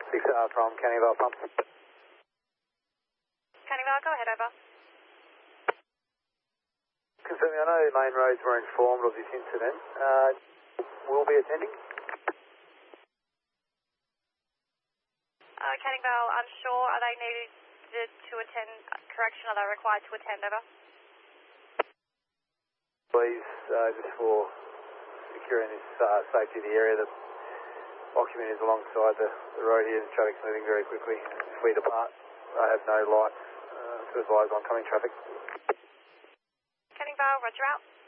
6R from Canning Vale Pumps. Canning Vale, go ahead, over. Confirming, I know main roads were informed of this incident. Will be attending? Canning Vale, unsure. Are they needed to attend? Correction, are they required to attend, over? Please, just for securing this safety of the area, the occupant is alongside the road here. The traffic's moving very quickly. If we depart, I have no lights to advise oncoming traffic. Canning Vale, roger out.